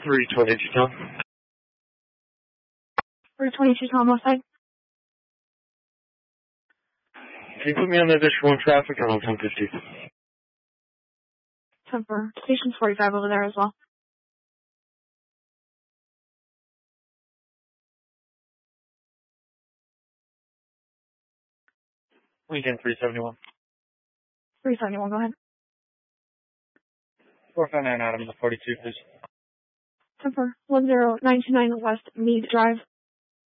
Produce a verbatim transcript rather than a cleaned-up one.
three twenty-two Tom. three twenty-two Tom, what side? Can you put me on the additional one traffic on ten fifty? Temper. Station forty-five over there as well. Weekend three seventy-one. three seventy-one, go ahead. four five nine Adam, the forty-two, please. Temper. one zero nine two nine West Mead Drive.